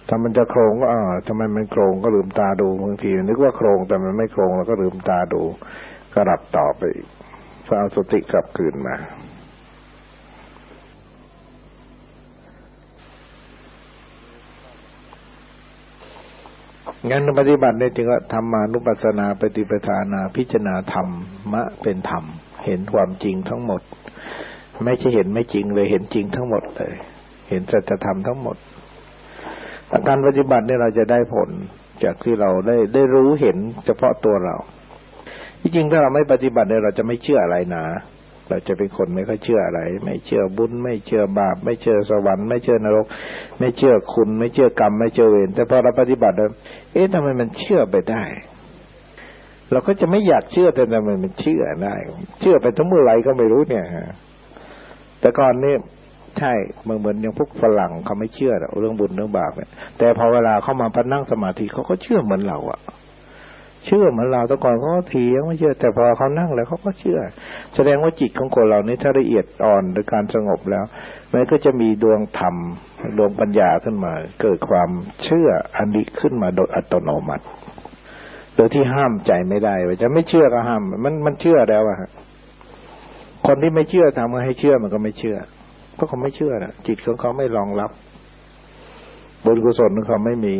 ถ้ามันจะโครงก็ทำไมมันโครงก็ลืมตาดูบางทีนึกว่าโครงแต่มันไม่โครงแล้วก็ลืมตาดูก็หลับต่อไปอีกเพื่อเอาสติกลับคืนมางั้นปฏิบัติได้จริงก็ธรรมานุปัสสนาปฏิปทานาพิจารณาธรรมะเป็นธรรมเห็นความจริงทั้งหมดไม่ใช่เห็นไม่จริงเลยเห็นจริงทั้งหมดเลยเห็นสัจธรรมทั้งหมดการปฏิบัติเนี่ยเราจะได้ผลจากที่เราได้รู้เห็นเฉพาะตัวเราที่จริงถ้าเราไม่ปฏิบัติเนี่ยเราจะไม่เชื่ออะไรนะเราจะเป็นคนไม่ค่อยเชื่ออะไรไม่เชื่อบุญไม่เชื่อบาปไม่เชื่อสวรรค์ไม่เชื่อนรกไม่เชื่อคุณไม่เชื่อกรรมไม่เชื่อเวรแต่พอเราปฏิบัติแล้วทำไมมันเชื่อไปได้เราก็จะไม่อยากเชื่อแต่ทำไมมันเชื่อได้เชื่อไปทั้งเมื่อไรก็ไม่รู้เนี่ยแต่ก่อนนี่ใช่เหมือนอย่างพวกฝรั่งเขาไม่เชื่อเรื่องบุญเรื่องบาปเนี่ยแต่พอเวลาเขามานั่งสมาธิเขาก็เชื่อเหมือนเราเชื่อเหมือนเราแต่ก่อนเขาก็เถียงไม่เชื่อแต่พอเขานั่งแล้วเขาก็เชื่อแสดงว่าจิตของคนเรานี่ถ้าละเอียดอ่อนโดยการสงบแล้วมันก็จะมีดวงธรรมดวงปัญญาขึ้นมาเกิดความเชื่ออันนี้ขึ้นมาโดยอัตโนมัติโดยที่ห้ามใจไม่ได้ว่าจะไม่เชื่อก็ห้ามมันเชื่อแล้วคนที่ไม่เชื่อทำให้เชื่อมันก็ไม่เชื่อเพราะเขาไม่เชื่อนะจิตของเขาไม่รองรับบุญกุศลของเขาไม่มี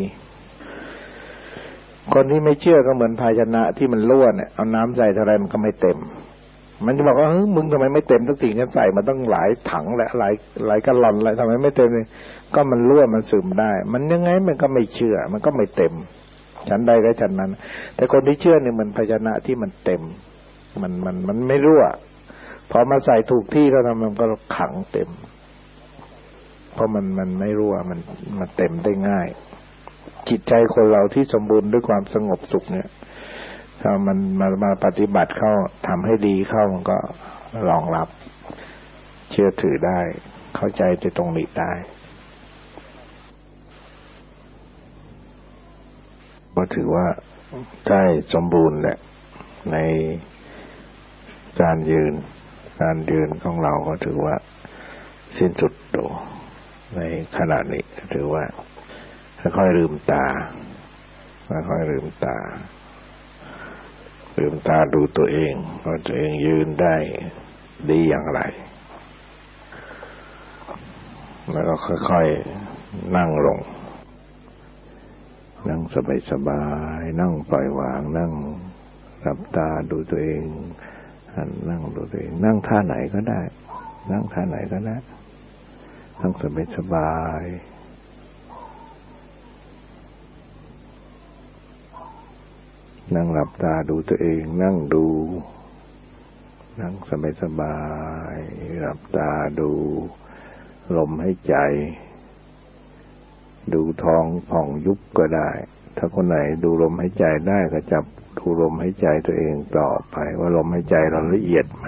คนที่ไม่เชื่อก็เหมือนภาชนะที่มันรั่วเนี่ยเอาน้ำใส่เท่าไรมันก็ไม่เต็มมันจะบอกว่ามึงทำไมไม่เต็มสักทีกันใส่มาต้องหลายถังและหลายกะลอนอะไรทำไมไม่เต็มเลยก็มันรั่วมันซึมได้มันยังไงมันก็ไม่เชื่อมันก็ไม่เต็มฉันใดก็ฉันนั้นแต่คนที่เชื่อเนี่ยมันภาชนะที่มันเต็มมันไม่รั่วพอมาใส่ถูกที่แล้วมันก็ขังเต็มเพราะมันไม่รั่วมันเต็มได้ง่ายจิตใจคนเราที่สมบูรณ์ด้วยความสงบสุขเนี่ยถ้ามันมาปฏิบัติเข้าทำให้ดีเข้ามันก็รองรับเชื่อถือได้เข้าใจในตรงนี้ได้ก็ถือว่าได้สมบูรณ์แหละในการยืนของเราก็ถือว่าสิ้นสุดโดในขณะนี้ถือว่าค่อยๆลืมตาลืมตาดูตัวเองว่าตัวเองยืนได้ดีอย่างไรแล้วก็ค่อยๆนั่งลงนั่งสบายๆนั่งปล่อยวางนั่งหลับตาดูตัวเองนั่งดูตัวเองนั่งท่าไหนก็ได้นั่งสบายนั่งหลับตาดูตัวเองนั่งสบายหลับตาดูลมหายใจดูท้องผ่องยุบก็ได้ถ้าคนไหนดูลมหายใจได้ก็จับดูลมหายใจตัวเองต่อไปว่าลมหายใจเราละเอียดไหม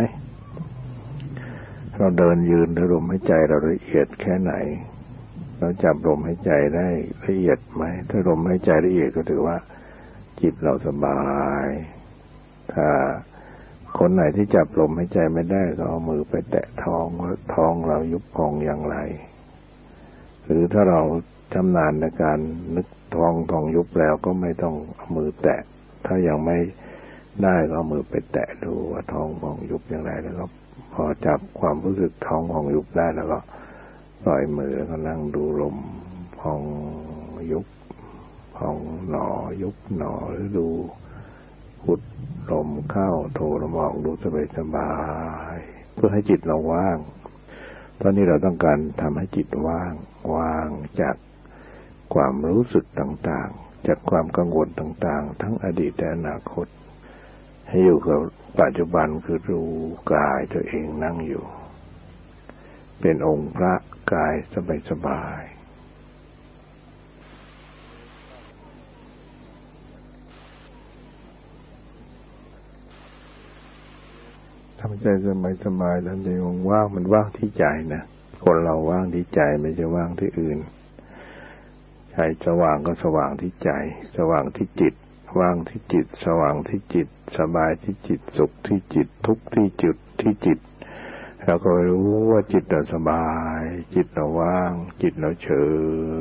เราเดินยืนแล้วลมหายใจเราละเอียดแค่ไหนเราจับลมหายใจได้ละเอียดไหมถ้าลมหายใจละเอียดก็ถือว่าจิตเราสบายถ้าคนไหนที่จับลมหายใจไม่ได้ก็เอามือไปแตะท้องว่าท้องเรายุบพองอย่างไรหรือถ้าเราชำนาญในการนึกท้องยุบแล้วก็ไม่ต้องเอามือแตะถ้ายังไม่ได้ก็เอามือไปแตะดูว่าท้องพองยุบอย่างไรแล้วก็พอจับความรู้สึกท้องพองยุบได้แล้วก็ปล่อยมือแล้วก็นั่งดูลมพองยุบพองหนอยุบหนอหรือดูพุทลมเข้าโทลมออกดูสบายเพื่อให้จิตเราว่างตอนนี้เราต้องการทำให้จิตว่างจากความรู้สึกต่างๆจากความกังวลต่างๆทั้งอดีตและอนาคตให้อยู่กับปัจจุบันคือรู้กายตัวเองนั่งอยู่เป็นองค์พระกายสบายทำใจสบายๆแล้วใจว่างมันว่างที่ใจนะคนเราว่างที่ใจไม่ใช่ว่างที่อื่นใจสว่างก็สว่างที่ใจสว่างที่จิตว่างที่จิตสว่างที่จิตสบายที่จิตสุขที่จิตทุกข์ที่จุดที่จิตเราก็รู้ว่าจิตเราสบายจิตเราว่างจิตเราเฉย